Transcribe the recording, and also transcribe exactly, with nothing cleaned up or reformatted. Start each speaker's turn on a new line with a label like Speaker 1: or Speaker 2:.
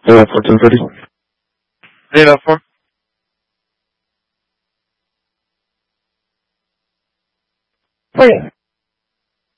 Speaker 1: Uh, for ten thirty.
Speaker 2: eight oh four.
Speaker 3: Wait.